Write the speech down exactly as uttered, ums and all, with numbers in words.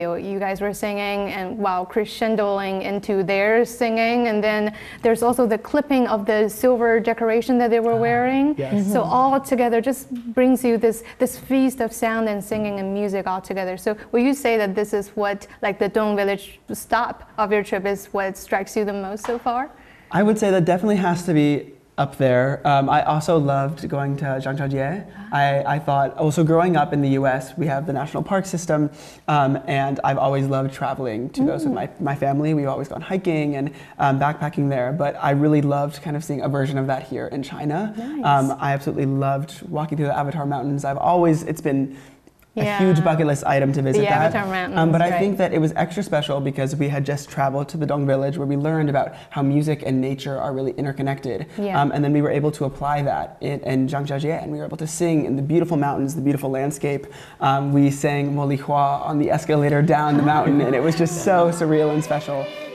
You guys were singing and while crescendoing into their singing, and then there's also the clipping of the silver decoration that they were wearing. Yes. Mm-hmm. So all together just brings you this this feast of sound and singing and music all together. So will you say that this is what, like the Dong Village stop of your trip is what strikes you the most so far? I would say that definitely has to be up there. Um, I also loved going to Zhangjiajie. I, I thought, also growing up in the U S, we have the national park system, um, and I've always loved traveling to mm. those with my, my family. We've always gone hiking and um, backpacking there, but I really loved kind of seeing a version of that here in China. Nice. Um, I absolutely loved walking through the Avatar Mountains. I've always, it's been Yeah. a huge bucket list item to visit the that. Avatar Mountains, um, but I right. think that it was extra special because we had just traveled to the Dong Village where we learned about how music and nature are really interconnected. Yeah. Um, and then we were able to apply that in, in Zhangjiajie, and we were able to sing in the beautiful mountains, the beautiful landscape. Um, we sang Mo Li Hua on the escalator down the mountain, and it was just so surreal and special.